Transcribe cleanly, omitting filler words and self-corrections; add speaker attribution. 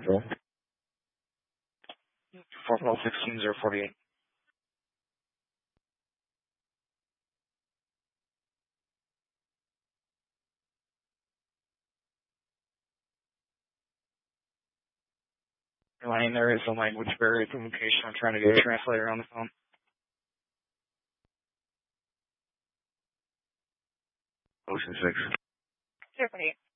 Speaker 1: Central.
Speaker 2: 4-1-16-048. Line, there is a language barrier communication. I'm trying to get a translator on the phone.
Speaker 1: Ocean 6.
Speaker 3: 048.